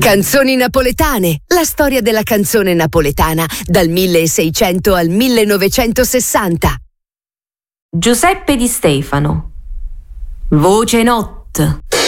Canzoni napoletane, la storia della canzone napoletana dal 1600 al 1960. Giuseppe Di Stefano. Voce notte.